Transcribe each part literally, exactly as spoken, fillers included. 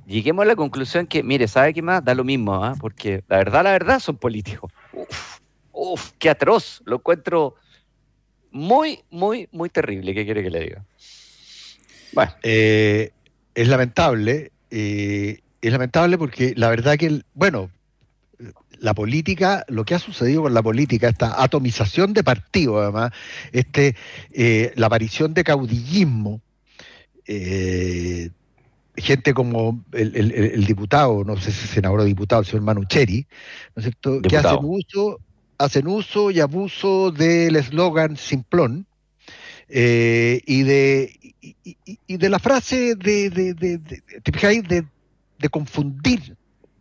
lleguemos a la conclusión que, mire, ¿sabe qué más? Da lo mismo, ¿ah? Porque la verdad, la verdad, son políticos. Uf, uf, qué atroz. Lo encuentro muy, muy, muy terrible. ¿Qué quiere que le diga? Bueno. Eh, es lamentable, eh, es lamentable porque la verdad que, el, bueno, la política, lo que ha sucedido con la política, esta atomización de partidos, además, este, eh, la aparición de caudillismo, eh, gente como el, el, el, diputado, no sé si senador o diputado, el señor Manucheri, ¿no es cierto?, que hacen Diputado. uso, hacen uso y abuso del eslogan simplón, eh, y de y, y, y de la frase de de, de, de, de, de, de confundir,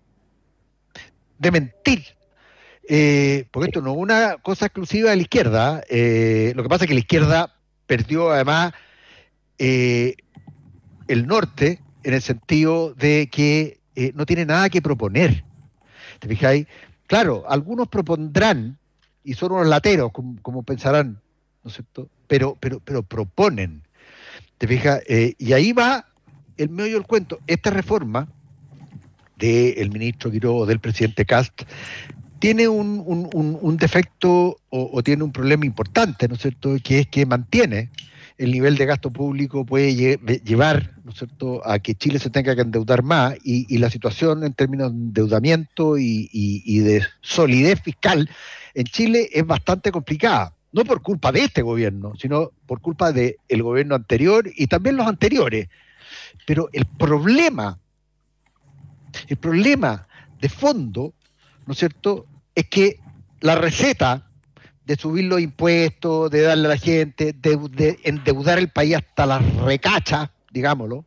de mentir. Eh, porque esto no es una cosa exclusiva de la izquierda. Eh, lo que pasa es que la izquierda perdió además eh, el norte en el sentido de que eh, no tiene nada que proponer. ¿Te fijáis? Claro, algunos propondrán y son unos lateros, como, como pensarán, ¿no es cierto? Pero, pero, pero proponen. ¿Te fijas? Eh, y ahí va el meollo del cuento. Esta reforma del ministro Quiroga, del presidente Kast, tiene un, un, un, un defecto o, o tiene un problema importante, ¿no es cierto?, que es que mantiene el nivel de gasto público, puede lle llevar, ¿no es cierto?, a que Chile se tenga que endeudar más y, y la situación en términos de endeudamiento y, y, y de solidez fiscal en Chile es bastante complicada. No por culpa de este gobierno, sino por culpa del gobierno anterior y también los anteriores. Pero el problema, el problema de fondo, ¿no es cierto?, es que la receta de subir los impuestos, de darle a la gente, de, de endeudar el país hasta la recacha, digámoslo.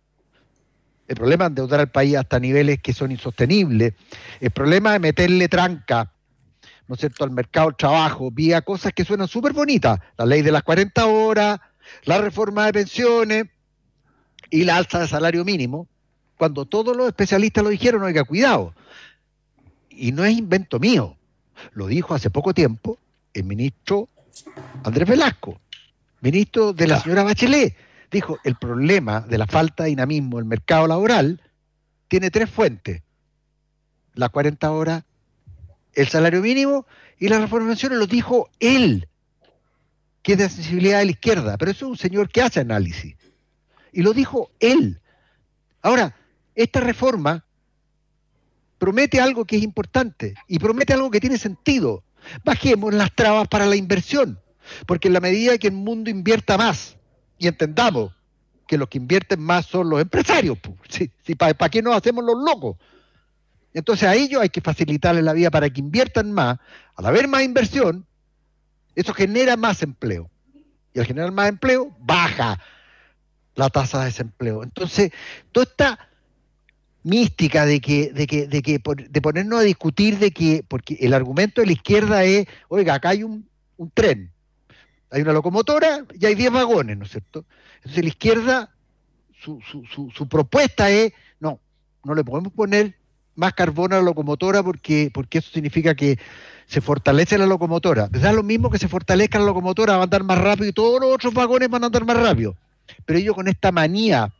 El problema es endeudar al país hasta niveles que son insostenibles. El problema es meterle tranca, ¿no es cierto?, al mercado del trabajo, vía cosas que suenan súper bonitas. La ley de las cuarenta horas, la reforma de pensiones y la alza de salario mínimo, cuando todos los especialistas lo dijeron, oiga, cuidado. Y no es invento mío. Lo dijo hace poco tiempo el ministro Andrés Velasco, ministro de la señora Bachelet. Dijo, el problema de la falta de dinamismo del mercado laboral tiene tres fuentes: las cuarenta horas, el salario mínimo y la reforma de pensiones. Lo dijo él, que es de sensibilidad de la izquierda, pero eso es un señor que hace análisis. Y lo dijo él. Ahora, esta reforma promete algo que es importante y promete algo que tiene sentido. Bajemos las trabas para la inversión, porque en la medida que el mundo invierta más, y entendamos que los que invierten más son los empresarios, pues, ¿sí? ¿Sí? ¿Para pa qué nos hacemos los locos? Entonces a ellos hay que facilitarles la vida para que inviertan más. Al haber más inversión, eso genera más empleo. Y al generar más empleo, baja la tasa de desempleo. Entonces, toda esta mística de que, de que, de que, de ponernos a discutir de que, porque el argumento de la izquierda es, oiga, acá hay un, un tren, hay una locomotora y hay diez vagones, ¿no es cierto? Entonces la izquierda, su, su, su, su propuesta es, no, no le podemos poner más carbón a la locomotora porque, porque eso significa que se fortalece la locomotora. Pues da lo mismo que se fortalezca la locomotora, va a andar más rápido y todos los otros vagones van a andar más rápido. Pero ellos con esta manía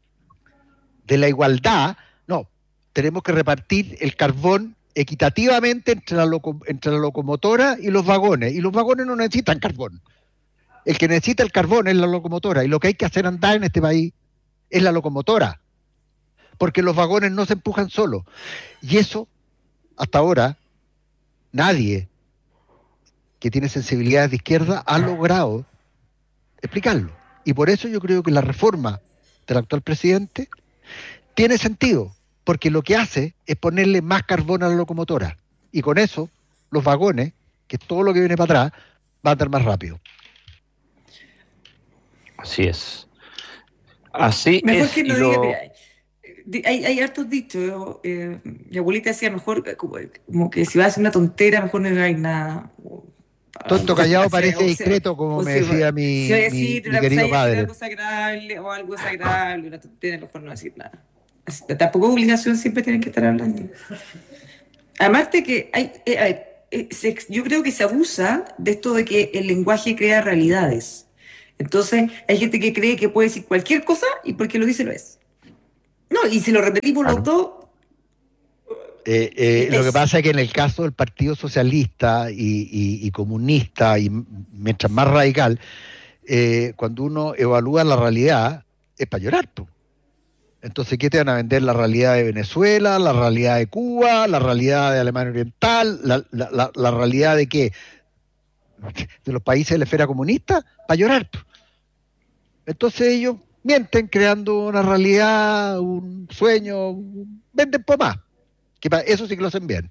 de la igualdad, no, tenemos que repartir el carbón equitativamente entre la, loco, entre la locomotora y los vagones, y los vagones no necesitan carbón. El que necesita el carbón es la locomotora, y lo que hay que hacer andar en este país es la locomotora, porque los vagones no se empujan solos. Y eso, hasta ahora, nadie que tiene sensibilidades de izquierda ha logrado explicarlo. Y por eso yo creo que la reforma del actual presidente tiene sentido, porque lo que hace es ponerle más carbón a la locomotora, y con eso los vagones, que es todo lo que viene para atrás, va a andar más rápido. Así es. Así mejor es. que no y diga, lo... mira, hay, hay hartos dichos. Eh, mi abuelita decía mejor, como, como que si vas a hacer una tontera, mejor no digáis nada. O, Tonto algo, callado o sea, parece o sea, discreto, como o me si, decía si vas a mi, mi, decir mi una cosa, querido y decir padre. algo desagradable o algo desagradable, una tontera, mejor no decir nada. Así, tampoco es obligación, siempre tienen que estar hablando. Además de que hay, eh, a ver, eh, se, yo creo que se abusa de esto de que el lenguaje crea realidades. Entonces, hay gente que cree que puede decir cualquier cosa y porque lo dice lo es. No, y si lo repetimos Claro. los dos. Eh, eh, Es- lo que pasa es que en el caso del Partido Socialista y, y- y comunista, y m- mientras más radical, eh, cuando uno evalúa la realidad, es para llorar, po. Entonces, ¿qué te van a vender? La realidad de Venezuela, la realidad de Cuba, la realidad de Alemania Oriental, la, la- la- la realidad de qué, de los países de la esfera comunista, para llorar, po. Entonces ellos mienten creando una realidad, un sueño, venden por más, que pa- eso sí que lo hacen bien.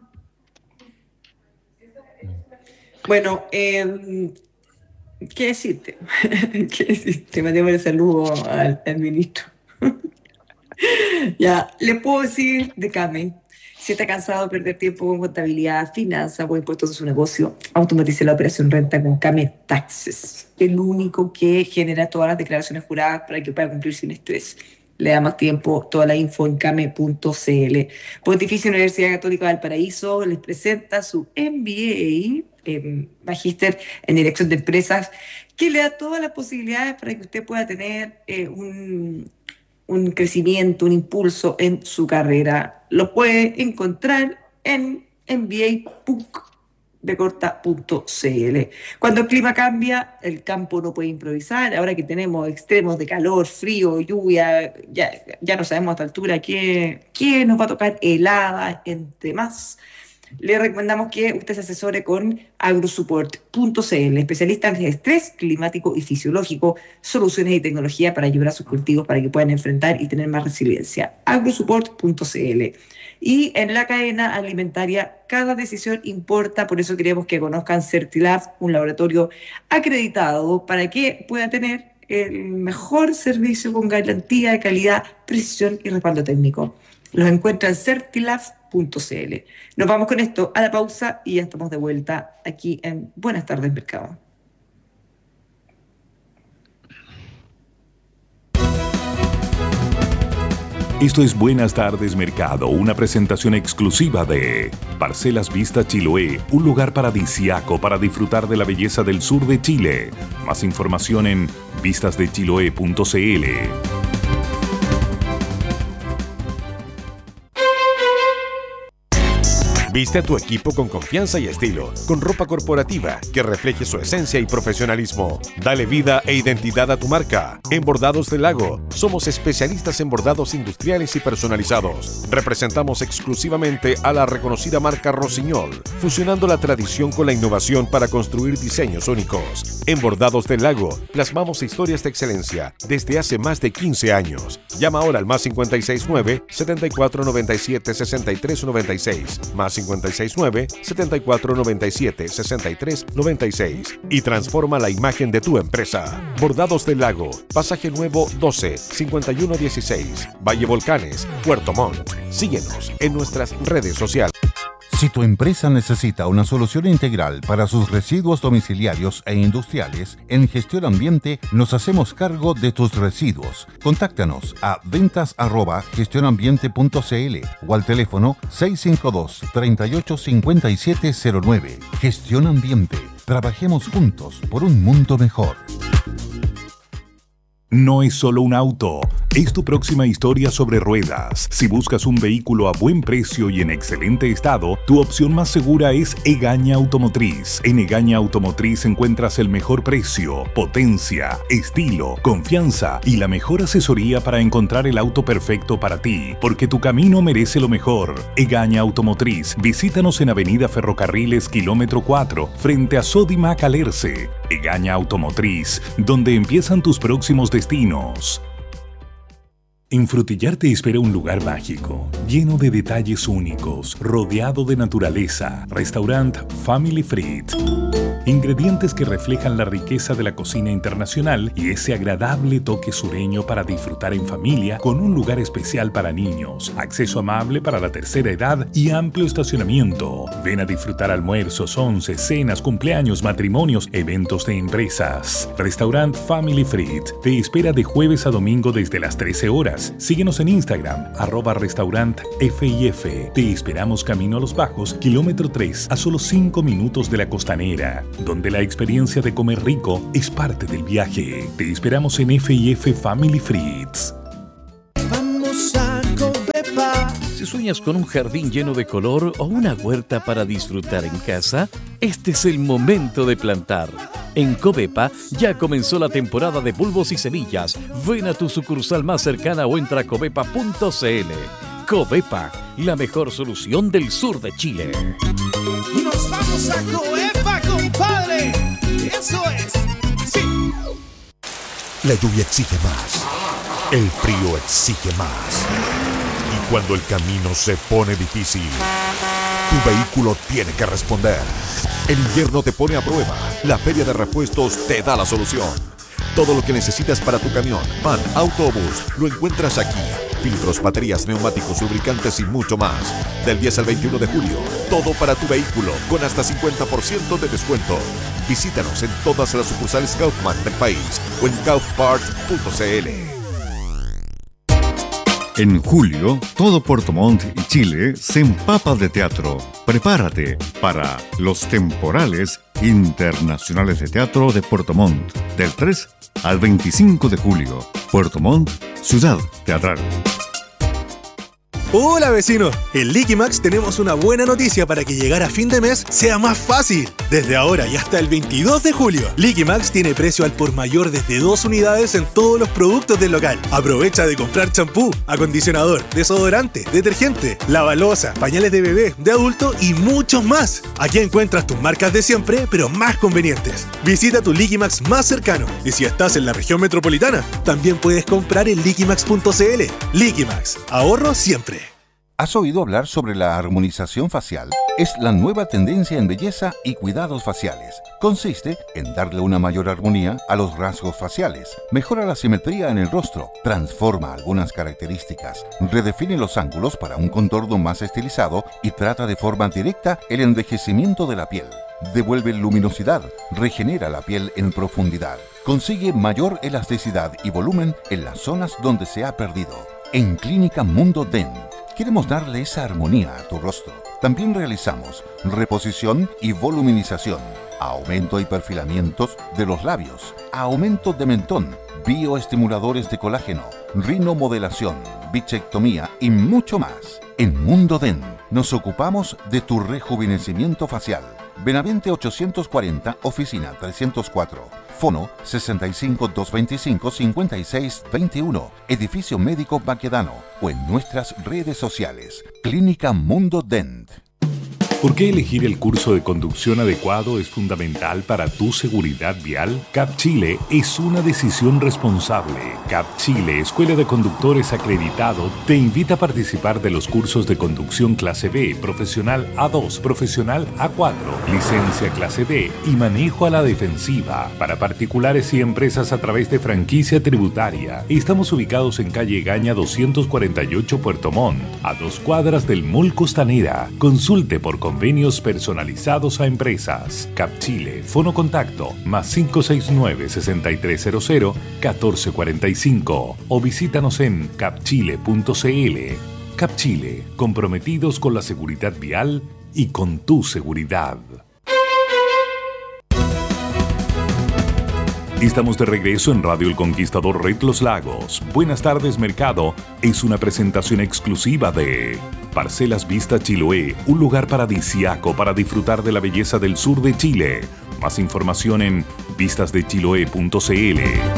Bueno, eh, ¿qué decirte? ¿Qué decirte? Mandémosle saludo al, al ministro. Ya, le puedo decir de Came. Si está cansado de perder tiempo con contabilidad, finanzas o impuestos de su negocio, automatice la operación renta con Came Taxes, el único que genera todas las declaraciones juradas para que pueda cumplir sin estrés. Le da más tiempo, toda la info en came punto c l. Pontificia Universidad Católica del Paraíso les presenta su M B A, eh, Magíster en Dirección de Empresas, que le da todas las posibilidades para que usted pueda tener eh, un un crecimiento, un impulso en su carrera. Lo puede encontrar en m b a p u c de corta punto c l. Cuando el clima cambia, el campo no puede improvisar. Ahora que tenemos extremos de calor, frío, lluvia, ya, ya no sabemos a esta altura qué, qué nos va a tocar, helada, entre más. Le recomendamos que usted se asesore con agrosupport punto c l, especialista en estrés climático y fisiológico, soluciones y tecnología para ayudar a sus cultivos para que puedan enfrentar y tener más resiliencia. agrosupport punto c l. Y en la cadena alimentaria, cada decisión importa, por eso queremos que conozcan Certilab, un laboratorio acreditado para que pueda tener el mejor servicio con garantía de calidad, precisión y respaldo técnico. Los encuentra en certilab punto c l. Nos vamos con esto a la pausa y ya estamos de vuelta aquí en Buenas tardes, Mercado. Esto es Buenas tardes, Mercado, una presentación exclusiva de Parcelas Vista Chiloé, un lugar paradisiaco para disfrutar de la belleza del sur de Chile. Más información en vistas de chiloé punto c l. Viste a tu equipo con confianza y estilo, con ropa corporativa que refleje su esencia y profesionalismo. Dale vida e identidad a tu marca. En Bordados del Lago, somos especialistas en bordados industriales y personalizados. Representamos exclusivamente a la reconocida marca Rossignol, fusionando la tradición con la innovación para construir diseños únicos. En Bordados del Lago, plasmamos historias de excelencia desde hace más de quince años. Llama ahora al más cinco seis nueve, siete cuatro nueve siete, seis tres nueve seis, más cinco seis nueve, siete cuatro nueve siete, seis tres nueve seis y transforma la imagen de tu empresa. Bordados del Lago, Pasaje Nuevo doce, cincuenta y uno dieciséis, Valle Volcanes, Puerto Montt. Síguenos en nuestras redes sociales. Si tu empresa necesita una solución integral para sus residuos domiciliarios e industriales, en Gestión Ambiente nos hacemos cargo de tus residuos. Contáctanos a ventas arroba gestionambiente punto c l o al teléfono seis cinco dos, tres ocho cinco siete cero nueve. Gestión Ambiente. Trabajemos juntos por un mundo mejor. No es solo un auto, es tu próxima historia sobre ruedas. Si buscas un vehículo a buen precio y en excelente estado, tu opción más segura es Egaña Automotriz. En Egaña Automotriz encuentras el mejor precio, potencia, estilo, confianza y la mejor asesoría para encontrar el auto perfecto para ti, porque tu camino merece lo mejor. Egaña Automotriz, visítanos en Avenida Ferrocarriles, kilómetro cuatro, frente a Sodimac Alerce. Egaña Automotriz, donde empiezan tus próximos destinos. En Frutillar te espera un lugar mágico, lleno de detalles únicos, rodeado de naturaleza. Restaurant Family Fried. Ingredientes que reflejan la riqueza de la cocina internacional y ese agradable toque sureño para disfrutar en familia con un lugar especial para niños, acceso amable para la tercera edad y amplio estacionamiento. Ven a disfrutar almuerzos, once, cenas, cumpleaños, matrimonios, eventos de empresas. Restaurant Family Fried te espera de jueves a domingo desde las trece horas. Síguenos en Instagram, arroba restaurant F I F. Te esperamos camino a Los Bajos, kilómetro tres, a solo cinco minutos de la Costanera, donde la experiencia de comer rico es parte del viaje. Te esperamos en F I F Family Frieds. Vamos a Covepa. Si sueñas con un jardín lleno de color o una huerta para disfrutar en casa, este es el momento de plantar. En Covepa ya comenzó la temporada de bulbos y semillas. Ven a tu sucursal más cercana o entra a covepa punto cl. Covepa, la mejor solución del sur de Chile. Y nos vamos a Covepa, compadre. Eso es. Sí. La lluvia exige más. El frío exige más. Y cuando el camino se pone difícil, tu vehículo tiene que responder. El invierno te pone a prueba. La Feria de Repuestos te da la solución. Todo lo que necesitas para tu camión, van, auto o bus, lo encuentras aquí. Filtros, baterías, neumáticos, lubricantes y mucho más. Del diez al veintiuno de julio, todo para tu vehículo, con hasta cincuenta por ciento de descuento. Visítanos en todas las sucursales Kaufman del país o en kaufpart punto cl. En julio, todo Puerto Montt y Chile se empapa de teatro. Prepárate para los temporales internacionales de teatro de Puerto Montt, del tres al veinticinco de julio. Puerto Montt, ciudad teatral. Hola vecinos, en Liquimax tenemos una buena noticia para que llegar a fin de mes sea más fácil. Desde ahora y hasta el veintidós de julio, Liquimax tiene precio al por mayor desde dos unidades en todos los productos del local. Aprovecha de comprar champú, acondicionador, desodorante, detergente, lavaloza, pañales de bebé, de adulto y muchos más. Aquí encuentras tus marcas de siempre, pero más convenientes. Visita tu Liquimax más cercano y si estás en la región metropolitana, también puedes comprar en liquimax punto cl. Liquimax, ahorro siempre. ¿Has oído hablar sobre la armonización facial? Es la nueva tendencia en belleza y cuidados faciales. Consiste en darle una mayor armonía a los rasgos faciales, mejora la simetría en el rostro, transforma algunas características, redefine los ángulos para un contorno más estilizado y trata de forma directa el envejecimiento de la piel. Devuelve luminosidad, regenera la piel en profundidad, consigue mayor elasticidad y volumen en las zonas donde se ha perdido. En Clínica Mundo Dent, queremos darle esa armonía a tu rostro. También realizamos reposición y voluminización, aumento y perfilamientos de los labios, aumento de mentón, bioestimuladores de colágeno, rinomodelación, bichectomía y mucho más. En Mundo Dent nos ocupamos de tu rejuvenecimiento facial. Benavente ochocientos cuarenta, oficina trescientos cuatro. Fono sesenta y cinco, doscientos veinticinco, cincuenta y seis veintiuno, Edificio Médico Baquedano o en nuestras redes sociales. Clínica Mundo Dent. ¿Por qué elegir el curso de conducción adecuado es fundamental para tu seguridad vial? CAP Chile es una decisión responsable. CAP Chile, Escuela de Conductores Acreditado, te invita a participar de los cursos de conducción clase B, profesional A dos, profesional A cuatro, licencia clase D y manejo a la defensiva para particulares y empresas a través de franquicia tributaria. Estamos ubicados en calle Gaña doscientos cuarenta y ocho Puerto Montt, a dos cuadras del Mall Costanera. Consulte por convenios personalizados a empresas. CAP Chile, fono contacto, más cinco seis nueve, seis tres cero cero, uno cuatro cuatro cinco o visítanos en capchile punto cl. CAP Chile, comprometidos con la seguridad vial y con tu seguridad. Estamos de regreso en Radio El Conquistador Red Los Lagos. Buenas tardes, mercado. Es una presentación exclusiva de Parcelas Vista Chiloé, un lugar paradisíaco para disfrutar de la belleza del sur de Chile. Más información en vistas de chiloé punto cl.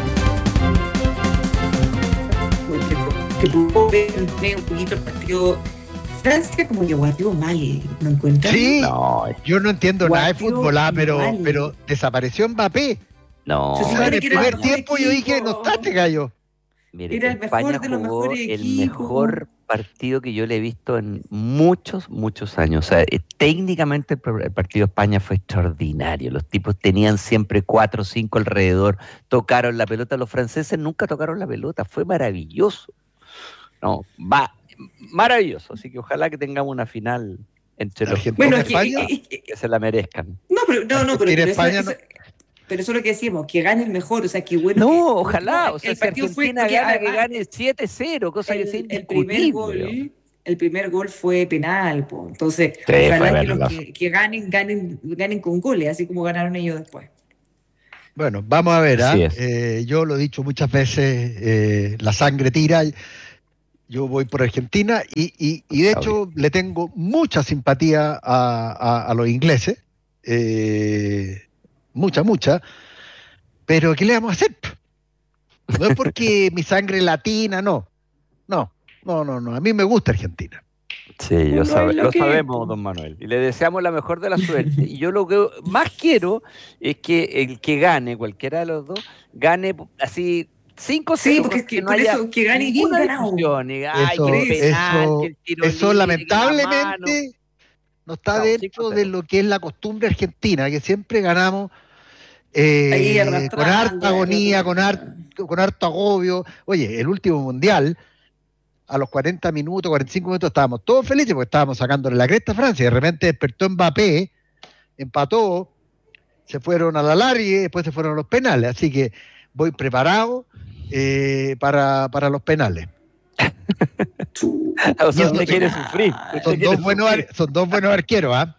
Que pudo ver un poquito el partido. Francia como que guardió mal, ¿no encuentran? Sí, No, yo no entiendo nada de Guardió fútbol, ah, pero, mal. pero desapareció Mbappé. no. Se O sea, supone en el que era el primer mejor tiempo yo dije, equipo. no está este gallo. Mire, Era el mejor España de los jugó mejores el equipos. mejor partido que yo le he visto en muchos, muchos años. O sea, eh, técnicamente el, pro- el partido de España fue extraordinario. Los tipos tenían siempre cuatro o cinco alrededor, tocaron la pelota. Los franceses nunca tocaron la pelota. Fue maravilloso. No, va, maravilloso. Así que ojalá que tengamos una final entre los Argentina, Bueno, es que, España. es que- que se la merezcan. no, pero no, no, pero, Argentina, pero eso, España, eso- pero eso es lo que decíamos, que gane el mejor, o sea, que bueno. No, que- ojalá. el O sea, si partido fue Argentina porque gana, que además gane siete cero, cosa que sea el, el primer indiscutible. gol, el primer gol fue penal, po. Entonces, Sí, fue ojalá que los penalazo. que, que ganen, ganen, ganen con goles, así como ganaron ellos después. Bueno, vamos a ver, ¿ah? Así es. Eh, yo lo he dicho muchas veces, eh, la sangre tira. Yo Yo voy por Argentina y, y, y de hecho le tengo mucha simpatía a, a, a los ingleses, eh, mucha, mucha, pero ¿qué le vamos a hacer? No es porque mi sangre latina, no, no, no, no, no, a mí me gusta Argentina. Sí, yo Uno sabe- es lo lo que es, sabemos, po. don Manuel. Y le deseamos la mejor de la suerte. Y yo lo que más quiero es que el que gane, cualquiera de los dos, gane así cinco Sí, cero, porque es que que no por haya eso, que gane bien ninguna ganado. discusión. Y, ay, Eso, que el penal, eso, que el tiro eso libre, que la mano. lamentablemente no está Bravo, cinco dentro de cero. lo que es la costumbre argentina, que siempre ganamos Ahí eh, con arrastrando, harta agonía, con harto, arrastrando. con harto agobio. Oye, el último mundial, a los cuarenta minutos, cuarenta y cinco minutos, estábamos todos felices porque estábamos sacándole la cresta a Francia. Y de repente despertó Mbappé, empató, se fueron a la larga y después se fueron a los penales. Así que voy preparado eh, para, para los penales. O sea, Y usted son- quiere son- sufrir. usted Son quiere dos buenos, sufrir. ar- son dos buenos arqueros, ¿ah?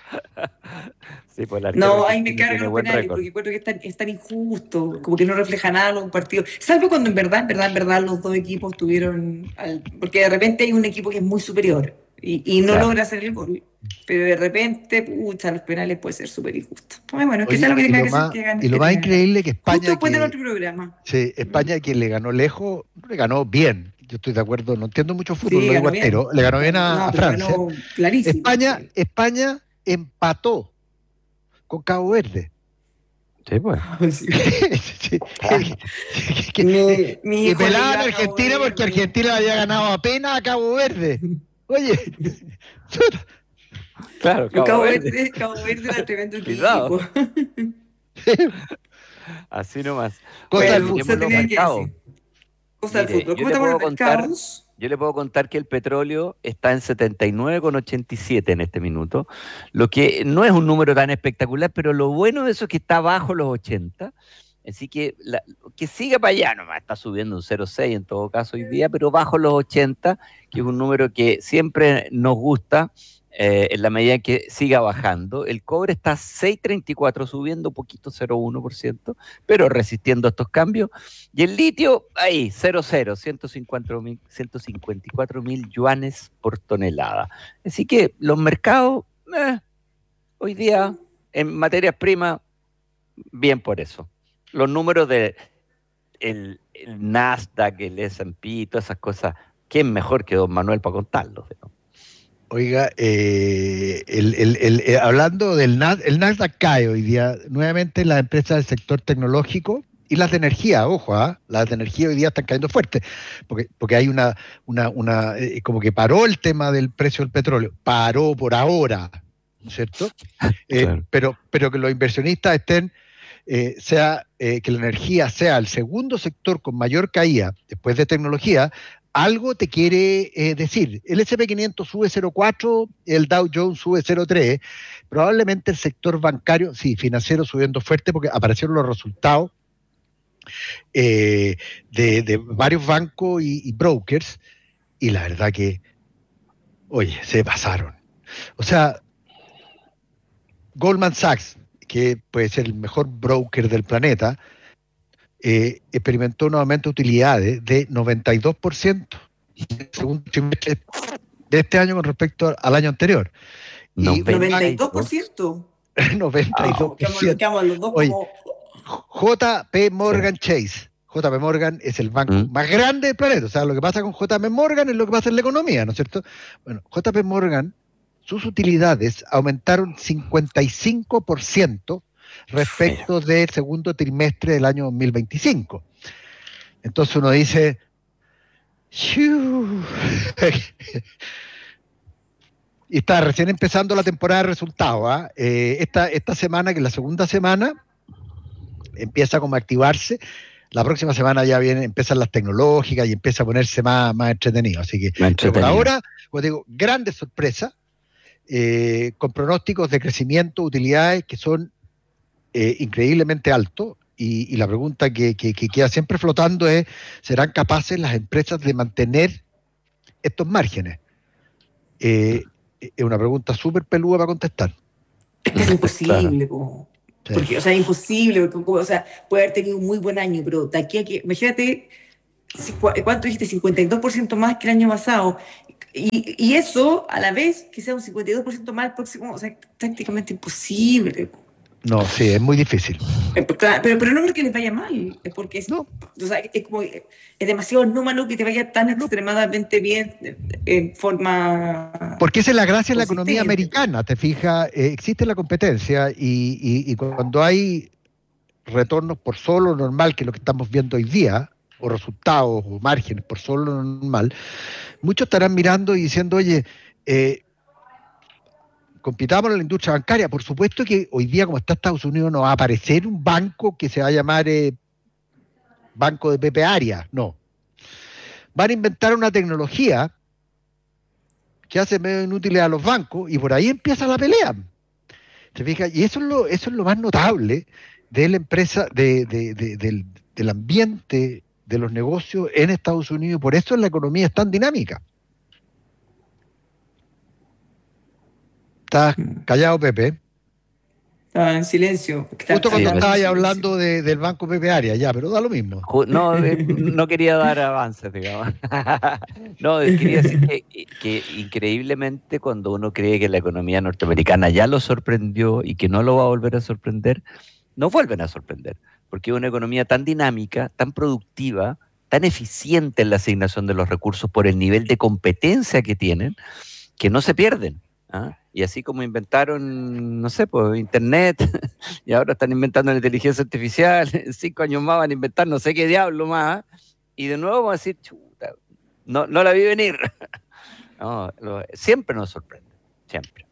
Sí, pues el arquero No, ahí me argentino cargan tiene los buen penales, récord. porque encuentro que es tan, es tan injusto, como que no refleja nada los partidos. Salvo cuando en verdad, en verdad, en verdad los dos equipos tuvieron, al- porque de repente hay un equipo que es muy superior y, y no Claro. logra hacer el gol. Pero de repente, pucha, los penales puede ser súper injusto. Ay, bueno, que Oye, sea lo que y tenga lo que ser, más, que gane. y lo que más tenga que ganar. increíble que Justo España, después del que, otro programa. sí, España quien le ganó lejos, no le ganó bien. Yo estoy de acuerdo, no entiendo mucho fútbol, Sí, lo digo ganó bien. altero, le ganó bien a, No, a pero Francia. ganó clarísimo. España, Sí. España empató con Cabo Verde. Sí, pues. Sí. Ah. que, Mi- que- mi que hijo le pelaban iba a a Cabo Argentina porque Verde. Argentina había ganado apenas a Cabo Verde. Oye, chuta. Claro, Cabo, Cabo Verde. Verde, Cabo Verde era tremendo Cuidado. equipo. Así nomás. Cosa Oye, del Pero fútbol. se miremos los tenía que mercados. decir. Cosa del Mire, fútbol. yo ¿Cómo le estamos en puedo los contar- mercados? Yo le puedo contar que el petróleo está en setenta y nueve con ochenta y siete en este minuto, lo que no es un número tan espectacular, pero lo bueno de eso es que está bajo los ochenta, así que la- que siga para allá nomás, está subiendo un cero coma seis en todo caso hoy día, pero bajo los ochenta, que es un número que siempre nos gusta, eh, en la medida en que siga bajando. El cobre está seis coma treinta y cuatro, subiendo poquito, cero coma uno por ciento, pero resistiendo estos cambios. Y el litio, ahí, cero coma cero, ciento cincuenta y cuatro mil yuanes por tonelada. Así que los mercados, eh, hoy día, en materias primas, bien por eso. Los números de el, el Nasdaq, el ese and pe, todas esas cosas, ¿quién mejor que don Manuel para contarlos? ¿No? Oiga, eh, el, el, el, eh, hablando del Nas- el Nasdaq cae hoy día, nuevamente las empresas del sector tecnológico y las de energía, ojo, ¿ah? Las de energía hoy día están cayendo fuerte, porque, porque hay una, una, una eh, como que paró el tema del precio del petróleo, paró por ahora, ¿no es cierto? Eh, Claro. pero, pero que los inversionistas estén, eh, sea, eh, que la energía sea el segundo sector con mayor caída después de tecnología, algo te quiere eh, decir. El ese and pe quinientos sube cero coma cuatro, el Dow Jones sube cero coma tres, probablemente el sector bancario, sí, financiero subiendo fuerte porque aparecieron los resultados eh, de, de varios bancos y, y brokers, y la verdad que, oye, se pasaron. O sea, Goldman Sachs, que puede ser el mejor broker del planeta, eh, experimentó un aumento de utilidades de noventa y dos por ciento en el segundo trimestre de este año con respecto al año anterior. Y noventa y dos por ciento. noventa y dos por Quedamos ciento. quedamos los dos Oye, como. J P Morgan Chase. J P Morgan es el banco ¿Mm? más grande del planeta. O sea, lo que pasa con J P Morgan es lo que pasa en la economía, ¿no es cierto? Bueno, J P Morgan, sus utilidades aumentaron cincuenta y cinco por ciento respecto del segundo trimestre del año dos mil veinticinco. Entonces uno dice, ¡Shiu! Y está recién empezando la temporada de resultados. ¿ah? Eh, esta, esta semana, que es la segunda semana, empieza como a activarse. La próxima semana ya vienen, empiezan las tecnológicas y empieza a ponerse más, más entretenido. Así que, pero por ahora, como digo, grandes sorpresas, eh, con pronósticos de crecimiento, utilidades que son eh, increíblemente altos. Y, y la pregunta que, que, que queda siempre flotando es, ¿serán capaces las empresas de mantener estos márgenes? Eh, es una pregunta súper peluda para contestar. Es que es imposible, po. Sí. Porque, o sea, es imposible, porque, o sea, puede haber tenido un muy buen año, pero de aquí a que, imagínate, ¿cuánto dijiste? cincuenta y dos por ciento más que el año pasado. Y, y eso, a la vez, que sea un cincuenta y dos por ciento más el próximo, o sea, prácticamente imposible. No, sí, es muy difícil. Pero, pero no porque les vaya mal, es porque es, no. O sea, es, como, es demasiado anómalo que te vaya tan extremadamente bien en forma... Porque esa es la gracia de la economía americana, te fijas, eh, existe la competencia y, y, y cuando hay retornos por solo normal, que es lo que estamos viendo hoy día, o resultados o márgenes por solo normal, muchos estarán mirando y diciendo, oye, eh, compitamos en la industria bancaria. Por supuesto que hoy día, como está Estados Unidos, no va a aparecer un banco que se va a llamar eh, Banco de Pepe Arias, no. Van a inventar una tecnología que hace medio inútiles a los bancos y por ahí empieza la pelea. ¿Te fijas? Y eso es lo, eso es lo más notable de la empresa, de, de, de, del, del ambiente de los negocios en Estados Unidos. Por eso la economía es tan dinámica. ¿Estás callado, Pepe? Estaba en silencio. Justo cuando sí, estabas hablando de, del Banco Pepe Arias, ya, pero da lo mismo. No, eh, no quería dar avances, digamos. No, quería decir que, que increíblemente cuando uno cree que la economía norteamericana ya lo sorprendió y que no lo va a volver a sorprender, no vuelven a sorprender, porque es una economía tan dinámica, tan productiva, tan eficiente en la asignación de los recursos por el nivel de competencia que tienen, que no se pierden. ¿Ah? Y así como inventaron, no sé, pues Internet, y ahora están inventando la inteligencia artificial, en cinco años más van a inventar no sé qué diablo más, y de nuevo vamos a decir, chuta, no, no la vi venir. No, lo, siempre nos sorprende, siempre.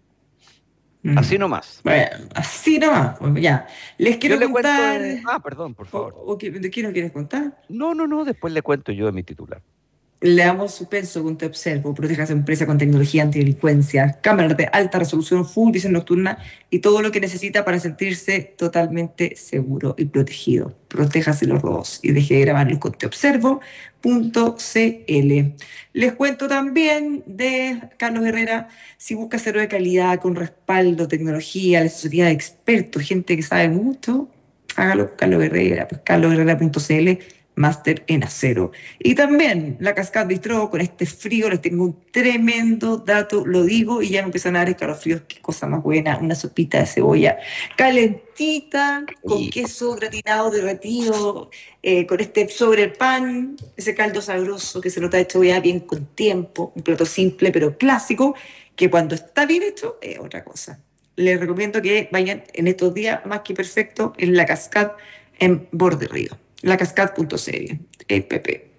Así nomás. Bueno, así nomás, pues ya. Les quiero yo contar... Le cuento, ah, perdón, por favor. O, o, ¿De qué no quieres contar? No, no, no, después le cuento yo de mi titular. Le damos suspenso con Te Observo, proteja a su empresa con tecnología antidelincuencia, cámaras de alta resolución, full visión nocturna y todo lo que necesita para sentirse totalmente seguro y protegido. Protéjase los robos y deje de grabarlos con te observo punto c l. Les cuento también de Carlos Herrera. Si busca acero de calidad con respaldo, tecnología, la asesoría de expertos, gente que sabe mucho, hágalo con Carlos Herrera, pues carlos herrera punto c l. Máster en acero. Y también la Cascade Bistro, con este frío les tengo un tremendo dato, lo digo, y ya me empiezan a dar escalofríos, qué cosa más buena, una sopita de cebolla calentita, con queso gratinado, derretido, eh, con este sobre el pan, ese caldo sabroso que se lo está hecho ya bien con tiempo, un plato simple pero clásico, que cuando está bien hecho es otra cosa. Les recomiendo que vayan en estos días, más que perfecto, en la Cascade en Borde Río. La cascade punto c l, el P P.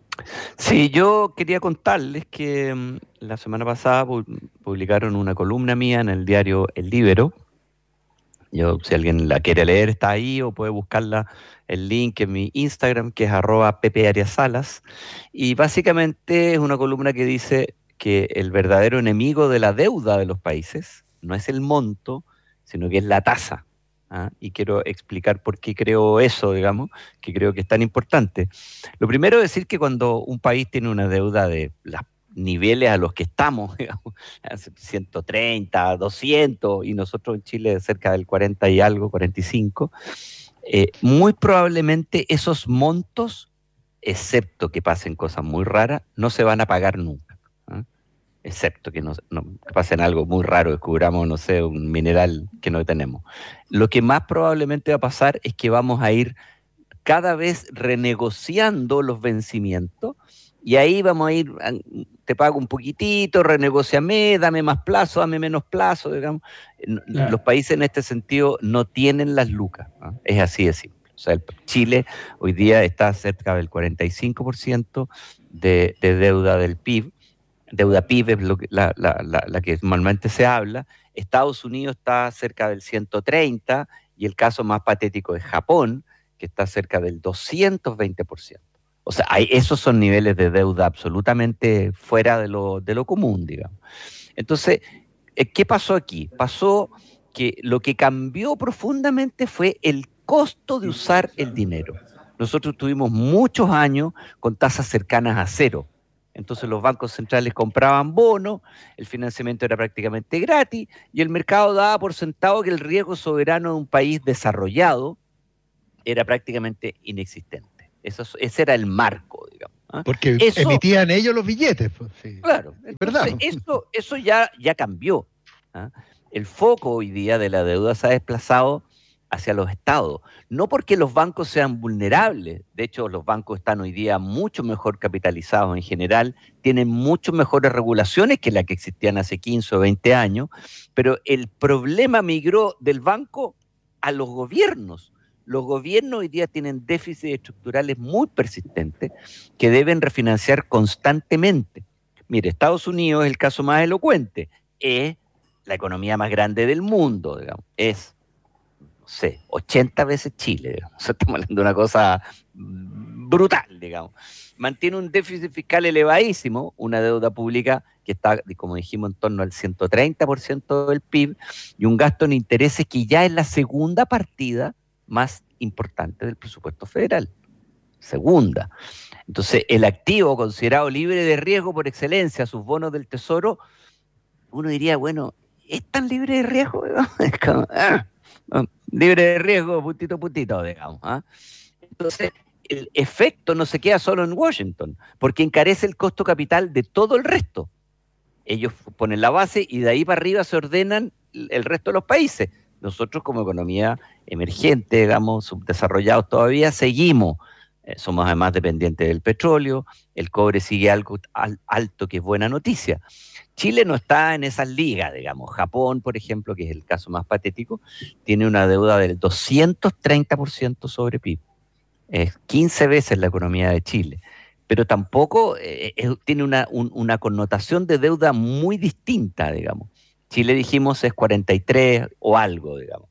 Sí, yo quería contarles que um, la semana pasada publicaron una columna mía en el diario El Líbero. Yo, si alguien la quiere leer, está ahí o puede buscarla, el link en mi Instagram, que es arroba pepeariasalas. Y básicamente es una columna que dice que el verdadero enemigo de la deuda de los países no es el monto, sino que es la tasa. ¿Ah? Y quiero explicar por qué creo eso, digamos, que creo que es tan importante. Lo primero es decir que cuando un país tiene una deuda de los niveles a los que estamos, digamos, ciento treinta, doscientos, y nosotros en Chile cerca del cuarenta y algo, cuarenta y cinco, eh, muy probablemente esos montos, excepto que pasen cosas muy raras, no se van a pagar nunca. ¿Ah? Excepto que nos no, que pasen algo muy raro, descubramos, no sé, un mineral que no tenemos. Lo que más probablemente va a pasar es que vamos a ir cada vez renegociando los vencimientos y ahí vamos a ir, te pago un poquitito, renegociame, dame más plazo, dame menos plazo, digamos. Claro. Los países en este sentido no tienen las lucas, ¿no? Es así de simple. O sea, el Chile hoy día está cerca del cuarenta y cinco por ciento de, de deuda del P I B. Deuda P I B es lo que, la, la, la, la que normalmente se habla. Estados Unidos está cerca del ciento treinta y el caso más patético es Japón, que está cerca del doscientos veinte por ciento. O sea, hay, esos son niveles de deuda absolutamente fuera de lo, de lo común, digamos. Entonces, ¿qué pasó aquí? Pasó que lo que cambió profundamente fue el costo de usar el dinero. Nosotros tuvimos muchos años con tasas cercanas a cero. Entonces los bancos centrales compraban bonos, el financiamiento era prácticamente gratis y el mercado daba por sentado que el riesgo soberano de un país desarrollado era prácticamente inexistente. Eso, ese era el marco, digamos. ¿Ah? Porque eso, emitían ellos los billetes. Pues, sí. Claro, es verdad. Eso, eso ya, ya cambió. ¿Ah? El foco hoy día de la deuda se ha desplazado hacia los estados. No porque los bancos sean vulnerables. De hecho, los bancos están hoy día mucho mejor capitalizados en general, tienen mucho mejores regulaciones que las que existían hace quince o veinte años, pero el problema migró del banco a los gobiernos. Los gobiernos hoy día tienen déficits estructurales muy persistentes que deben refinanciar constantemente. Mire, Estados Unidos es el caso más elocuente. Es la economía más grande del mundo, digamos. Es, no sé, ochenta veces Chile, digamos. O sea, estamos hablando de una cosa brutal, digamos. Mantiene un déficit fiscal elevadísimo, una deuda pública que está, como dijimos, en torno al ciento treinta por ciento del P I B, y un gasto en intereses que ya es la segunda partida más importante del presupuesto federal. Segunda. Entonces, el activo considerado libre de riesgo por excelencia, sus bonos del Tesoro, uno diría, bueno, ¿es tan libre de riesgo? Es como, ah, libre de riesgo, puntito, puntito, digamos. ¿Ah? Entonces, el efecto no se queda solo en Washington, porque encarece el costo capital de todo el resto. Ellos ponen la base y de ahí para arriba se ordenan el resto de los países. Nosotros como economía emergente, digamos, subdesarrollados todavía, seguimos. Eh, somos además dependientes del petróleo, el cobre sigue algo al, alto, que es buena noticia. Chile no está en esas ligas, digamos. Japón, por ejemplo, que es el caso más patético, tiene una deuda del doscientos treinta por ciento sobre P I B. Es quince veces la economía de Chile. Pero tampoco eh, es, tiene una, un, una connotación de deuda muy distinta, digamos. Chile, dijimos, es cuarenta y tres o algo, digamos.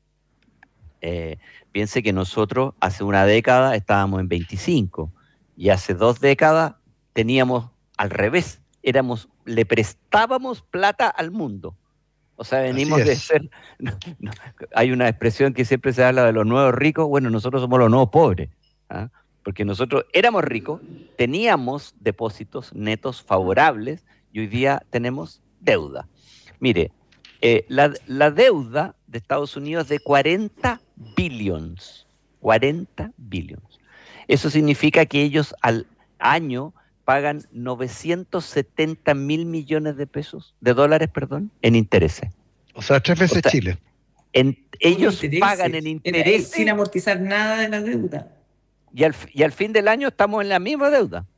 Eh, piense que nosotros hace una década estábamos en veinticinco y hace dos décadas teníamos al revés, éramos, le prestábamos plata al mundo. O sea, venimos de ser... No, no, hay una expresión que siempre se habla de los nuevos ricos. Bueno, nosotros somos los nuevos pobres, ¿ah? Porque nosotros éramos ricos, teníamos depósitos netos favorables y hoy día tenemos deuda. Mire, eh, la, la deuda de Estados Unidos es de cuarenta billions. cuarenta billions. Eso significa que ellos al año pagan novecientos setenta mil millones de pesos, de dólares, perdón, en intereses. O sea, tres veces o sea, Chile. En, ellos intereses, pagan en intereses. Sin amortizar nada de la deuda. Y al, y al fin del año estamos en la misma deuda.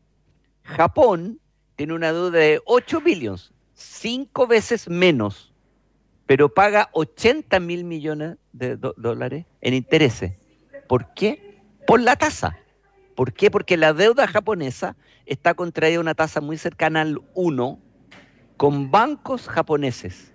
Japón tiene una deuda de ocho billones, cinco veces menos, pero paga ochenta mil millones de do, dólares en intereses. ¿Por qué? Por la tasa. ¿Por qué? Porque la deuda japonesa está contraída a una tasa muy cercana al uno con bancos japoneses.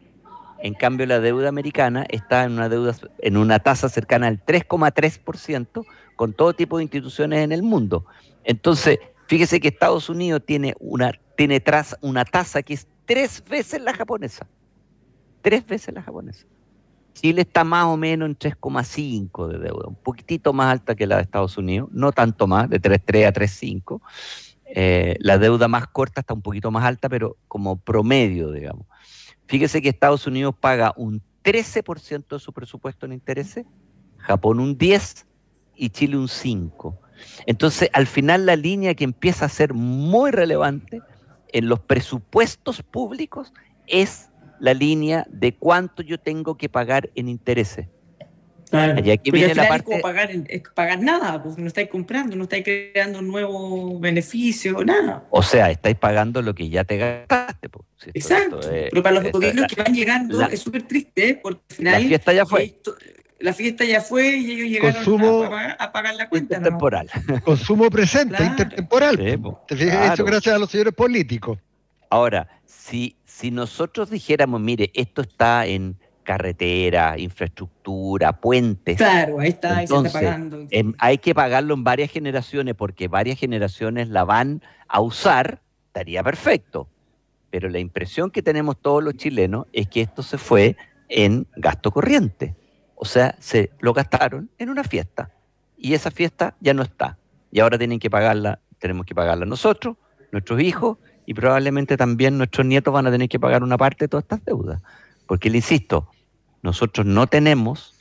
En cambio, la deuda americana está en una, deuda, en una tasa cercana al tres coma tres por ciento con todo tipo de instituciones en el mundo. Entonces, fíjese que Estados Unidos tiene una, tiene tras, una tasa que es tres veces la japonesa. Tres veces la japonesa. Chile está más o menos en tres coma cinco de deuda, un poquitito más alta que la de Estados Unidos, no tanto más, de tres coma tres a tres coma cinco. Eh, la deuda más corta está un poquito más alta, pero como promedio, digamos. Fíjese que Estados Unidos paga un trece por ciento de su presupuesto en intereses, Japón un diez por ciento y Chile un cinco por ciento. Entonces, al final, la línea que empieza a ser muy relevante en los presupuestos públicos es la línea de cuánto yo tengo que pagar en intereses. Claro. Y aquí viene la parte... Es como pagar, es pagar nada, pues no estáis comprando, no estáis creando un nuevo beneficio, nada. O sea, estáis pagando lo que ya te gastaste. Pues. Si esto, Exacto, esto es, pero para los esto, gobiernos la, que van llegando la, es súper triste, porque al final... La fiesta ya fue. Esto, la fiesta ya fue y ellos llegaron Consumo, a, pagar, a pagar la cuenta. Intertemporal. ¿No? Consumo presente, claro. Intertemporal. Sí, pues, claro. Eso gracias a los señores políticos. Ahora, si, si nosotros dijéramos, mire, esto está en carretera, infraestructura, puentes. Claro, ahí está, entonces, ahí se está pagando. En, hay que pagarlo en varias generaciones porque varias generaciones la van a usar, estaría perfecto. Pero la impresión que tenemos todos los chilenos es que esto se fue en gasto corriente. O sea, se lo gastaron en una fiesta. Y esa fiesta ya no está. Y ahora tienen que pagarla, tenemos que pagarla nosotros, nuestros hijos, y probablemente también nuestros nietos van a tener que pagar una parte de todas estas deudas. Porque le insisto, nosotros no tenemos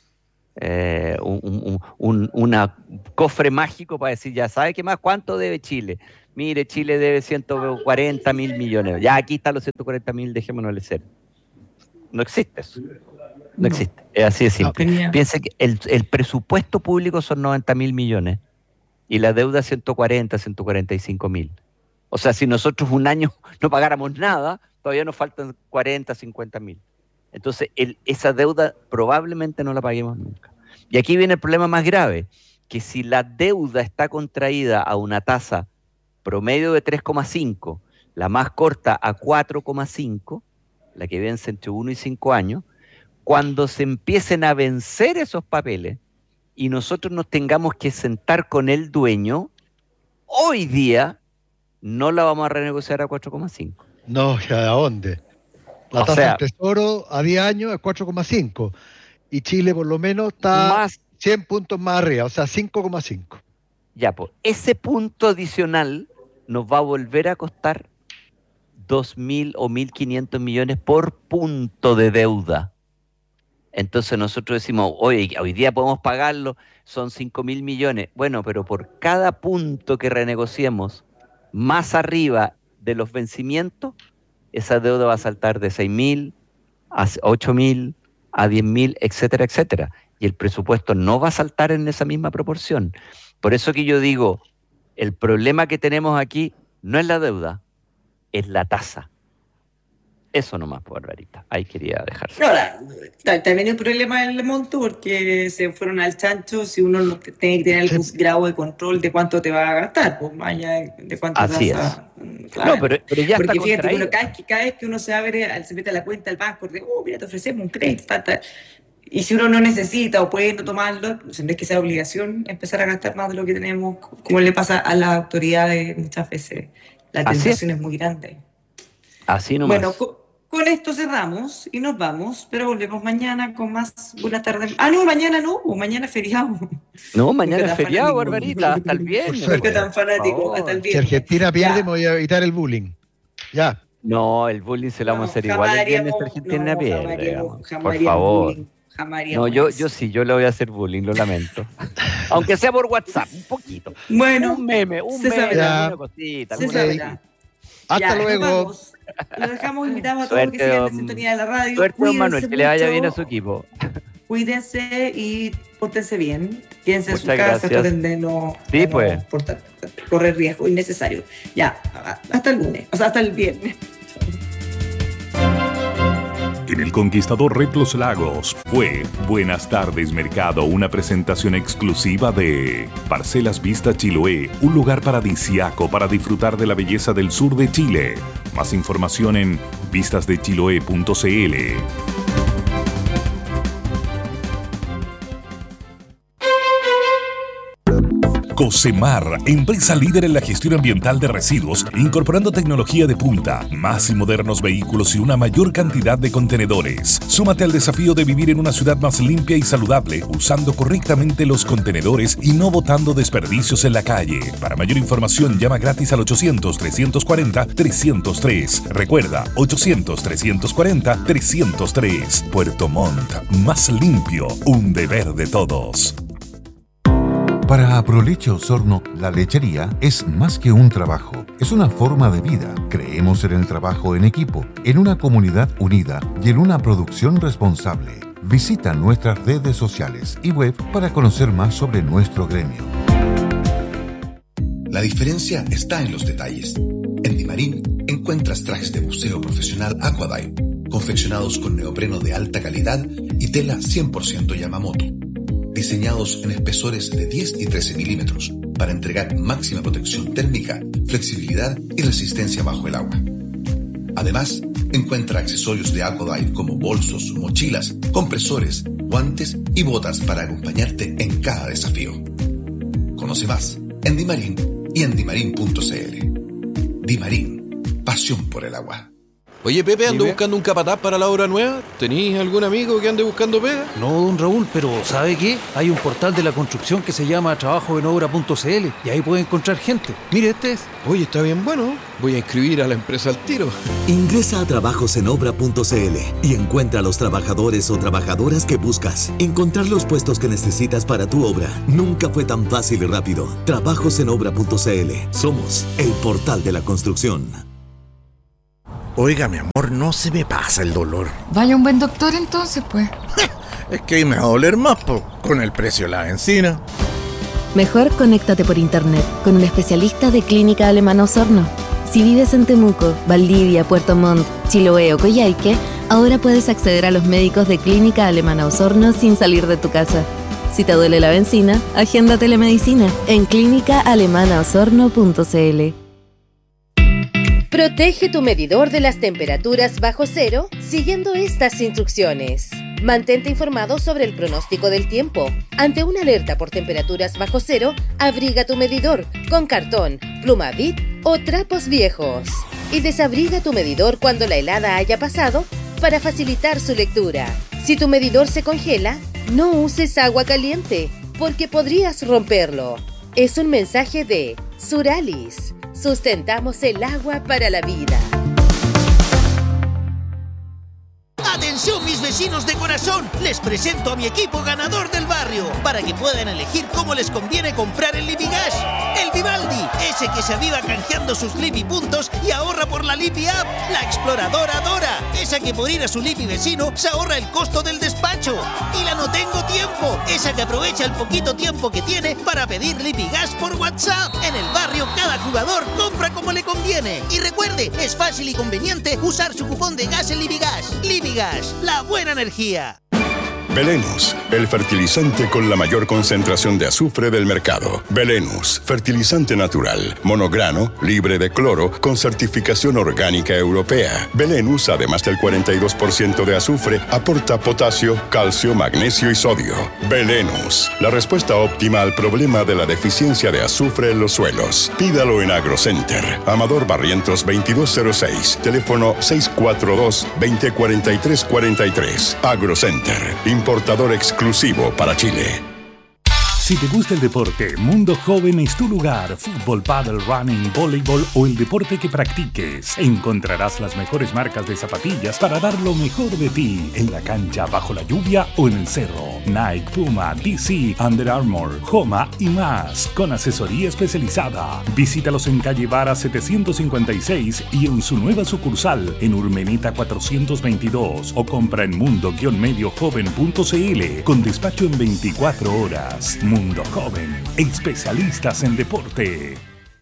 eh, un, un, un una cofre mágico para decir, ya sabe qué más, ¿cuánto debe Chile? Mire, Chile debe ciento cuarenta mil millones. Ya aquí están los ciento cuarenta mil, dejémonos el cero. No existe eso. No, no existe. Es así de simple. No, piense que el, el presupuesto público son noventa mil millones y la deuda ciento cuarenta, ciento cuarenta y cinco mil. O sea, si nosotros un año no pagáramos nada, todavía nos faltan cuarenta, cincuenta mil. Entonces, el, esa deuda probablemente no la paguemos nunca. Y aquí viene el problema más grave, que si la deuda está contraída a una tasa promedio de tres coma cinco, la más corta a cuatro coma cinco, la que vence entre uno y cinco años, cuando se empiecen a vencer esos papeles y nosotros nos tengamos que sentar con el dueño, hoy día no la vamos a renegociar a cuatro coma cinco. No, ¿a dónde? La o tasa sea, del Tesoro a diez años es cuatro coma cinco y Chile por lo menos está más, cien puntos más arriba, o sea, cinco coma cinco. Ya, pues, ese punto adicional nos va a volver a costar dos mil o mil quinientos millones por punto de deuda. Entonces nosotros decimos, oye, hoy día podemos pagarlo, son cinco mil millones. Bueno, pero por cada punto que renegociemos más arriba de los vencimientos, esa deuda va a saltar de seis mil a ocho mil, a diez mil, etcétera, etcétera. Y el presupuesto no va a saltar en esa misma proporción. Por eso que yo digo, el problema que tenemos aquí no es la deuda, es la tasa. Eso nomás, por Barbarita. Ahí quería dejarse. Ahora, también hay un problema en el monto porque se fueron al chancho si uno no tiene que tener algún grado de control de cuánto te va a gastar, pues vaya de cuánto así tasa. Es. Claro. No, pero, pero ya porque está fíjate, uno, cada, vez que, cada vez que uno se abre, se mete a la cuenta del banco, de, oh, mira, te ofrecemos un crédito, tal, tal. Y si uno no necesita o puede no tomarlo, no es que sea obligación empezar a gastar más de lo que tenemos, como le pasa a las autoridades muchas veces. La tentación es. es muy grande. Así nomás. Bueno, con, con esto cerramos y nos vamos, pero volvemos mañana con más Buenas tardes. Ah, no, mañana no, mañana es feriado. No, mañana es feriado, Barbarita, hasta el viernes. ¿Por qué tan fanático? Hasta el viernes. Si Argentina pierde, ya. Me voy a evitar el bullying. Ya. No, el bullying se lo no, vamos a hacer igual el viernes si Argentina no, pierde. Jamás por favor. Bullying. No, yo, yo sí, yo le voy a hacer bullying, lo lamento. Aunque sea por WhatsApp, un poquito. Bueno, un meme, un meme, sabrá. Una cosita. Se sabrá. Hasta ya, luego. Lo dejamos invitados a todos suerte, que sigan la sintonía de la radio. Suerte, don Manuel, que le vaya bien a su equipo. Cuídense y pórtense bien. Quédense en su casa, traten de no, sí, de pues. no portar, correr riesgo innecesario. Ya, hasta el lunes, o sea, hasta el viernes. En el Conquistador Red Los Lagos fue Buenas tardes Mercado, una presentación exclusiva de Parcelas Vista Chiloé, un lugar paradisiaco para disfrutar de la belleza del sur de Chile. Más información en vistas de chiloé punto c l. Cocemar, empresa líder en la gestión ambiental de residuos, incorporando tecnología de punta, más y modernos vehículos y una mayor cantidad de contenedores. Súmate al desafío de vivir en una ciudad más limpia y saludable, usando correctamente los contenedores y no botando desperdicios en la calle. Para mayor información, llama gratis al ochocientos, trescientos cuarenta, trescientos tres. Recuerda, ochocientos, trescientos cuarenta, trescientos tres. Puerto Montt, más limpio, un deber de todos. Para Aproleche Osorno, la lechería es más que un trabajo, es una forma de vida. Creemos en el trabajo en equipo, en una comunidad unida y en una producción responsable. Visita nuestras redes sociales y web para conocer más sobre nuestro gremio. La diferencia está en los detalles. En Dimarín encuentras trajes de buceo profesional Aquadive, confeccionados con neopreno de alta calidad y tela cien por ciento Yamamoto. Diseñados en espesores de diez y trece milímetros para entregar máxima protección térmica, flexibilidad y resistencia bajo el agua. Además, encuentra accesorios de Aquadive como bolsos, mochilas, compresores, guantes y botas para acompañarte en cada desafío. Conoce más en Dimarín y en dimarín punto c l. Dimarín, pasión por el agua. Oye, Pepe, ando Dime. buscando un capataz para la obra nueva. ¿Tenís algún amigo que ande buscando pega? No, don Raúl, pero ¿sabe qué? Hay un portal de la construcción que se llama trabajo en obra punto c l y ahí puede encontrar gente. Mire, este es. Oye, está bien bueno. Voy a inscribir a la empresa al tiro. Ingresa a trabajos en obra punto c l y encuentra a los trabajadores o trabajadoras que buscas. Encontrar los puestos que necesitas para tu obra nunca fue tan fácil y rápido. trabajos en obra punto c l. Somos el portal de la construcción. Oiga, mi amor, no se me pasa el dolor. Vaya un buen doctor entonces, pues. Es que ahí me va a doler más, po, con el precio de la benzina. Mejor conéctate por internet con un especialista de Clínica Alemana Osorno. Si vives en Temuco, Valdivia, Puerto Montt, Chiloé o Coyhaique, ahora puedes acceder a los médicos de Clínica Alemana Osorno sin salir de tu casa. Si te duele la benzina, agenda telemedicina en clínica alemana osorno punto c l. Protege tu medidor de las temperaturas bajo cero siguiendo estas instrucciones. Mantente informado sobre el pronóstico del tiempo. Ante una alerta por temperaturas bajo cero, abriga tu medidor con cartón, pluma Bic o trapos viejos. Y desabriga tu medidor cuando la helada haya pasado para facilitar su lectura. Si tu medidor se congela, no uses agua caliente porque podrías romperlo. Es un mensaje de Suralis. Sustentamos el agua para la vida. ¡Atención, mis vecinos de corazón! Les presento a mi equipo ganador del barrio para que puedan elegir cómo les conviene comprar el Lipigas. El Vivaldi, ese que se aviva canjeando sus Lipi puntos y ahorra por la Lipi App. La exploradora Dora, esa que por ir a su Lipi vecino se ahorra el costo del despacho. Y la No Tengo Tiempo, esa que aprovecha el poquito tiempo que tiene para pedir Lipigas por WhatsApp. En el barrio cada jugador compra como le conviene. Y recuerde, es fácil y conveniente usar su cupón de gas en Lipigas. Lipigas, la buena energía. Belenus, el fertilizante con la mayor concentración de azufre del mercado. Belenus, fertilizante natural, monograno, libre de cloro, con certificación orgánica europea. Belenus, además del cuarenta y dos por ciento de azufre, aporta potasio, calcio, magnesio y sodio. Belenus, la respuesta óptima al problema de la deficiencia de azufre en los suelos. Pídalo en AgroCenter. Amador Barrientos veintidós cero seis, teléfono seis cuatro dos, dos cero cuatro tres cuatro tres. AgroCenter, importador exclusivo para Chile. Si te gusta el deporte, Mundo Joven es tu lugar. Fútbol, pádel, running, voleibol o el deporte que practiques. Encontrarás las mejores marcas de zapatillas para dar lo mejor de ti en la cancha, bajo la lluvia o en el cerro. Nike, Puma, D C, Under Armour, Homa y más, con asesoría especializada. Visítalos en calle Vara setecientos cincuenta y seis y en su nueva sucursal en Urmeneta cuatrocientos veintidós o compra en mundo medio joven punto c l con despacho en veinticuatro horas. Mundo Joven, especialistas en deporte.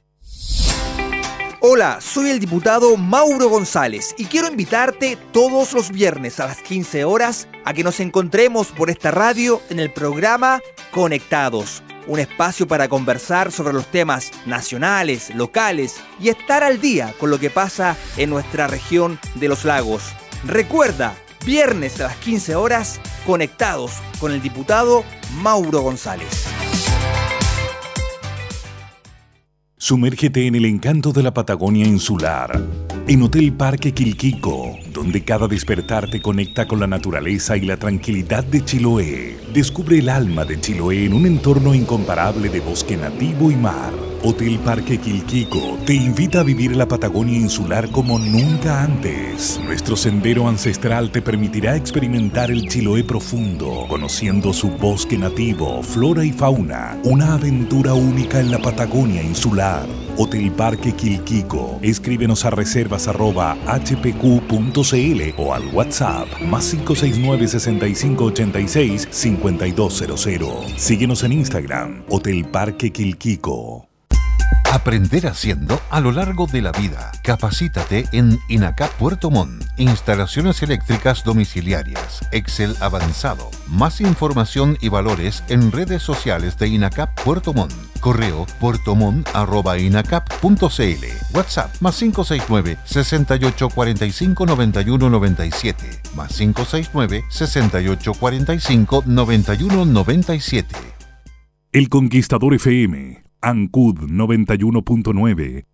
Hola, soy el diputado Mauro González y quiero invitarte todos los viernes a las quince horas a que nos encontremos por esta radio en el programa Conectados, un espacio para conversar sobre los temas nacionales, locales y estar al día con lo que pasa en nuestra región de los lagos. Recuerda, viernes a las quince horas, Conectados con el diputado Mauro González. Sumérgete en el encanto de la Patagonia insular, en Hotel Parque Quilquico, donde cada despertar te conecta con la naturaleza y la tranquilidad de Chiloé. Descubre el alma de Chiloé en un entorno incomparable de bosque nativo y mar. Hotel Parque Quilquico te invita a vivir la Patagonia insular como nunca antes. Nuestro sendero ancestral te permitirá experimentar el Chiloé profundo, conociendo su bosque nativo, flora y fauna. Una aventura única en la Patagonia insular. Hotel Parque Quilquico. Escríbenos a reservas arroba h p q punto c l o al WhatsApp más cinco seis nueve, seis cinco ocho seis, cinco dos cero cero. Síguenos en Instagram, Hotel Parque Quilquico. Aprender haciendo a lo largo de la vida. Capacítate en INACAP Puerto Montt. Instalaciones eléctricas domiciliarias. Excel avanzado. Más información y valores en redes sociales de INACAP Puerto Montt. Correo puertomont arroba inacap punto c l. WhatsApp más cinco seis nueve, seis ocho cuatro cinco, nueve uno nueve siete. Más cinco seis nueve, seis ocho cuatro cinco, nueve uno nueve siete. El Conquistador F M, Ancud noventa y uno punto nueve,